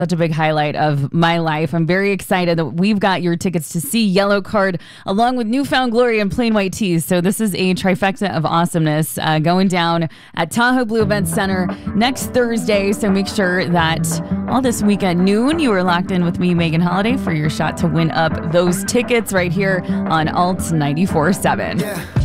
Such a big highlight of my life. I'm very excited that we've got your tickets to see Yellowcard along with New Found Glory and Plain White Tees. So this is a trifecta of awesomeness going down at Tahoe Blue Event Center next Thursday. So make sure that all this week at noon, you are locked in with me, Megan Holiday, for your shot to win up those tickets right here on Alt 94.7. Yeah.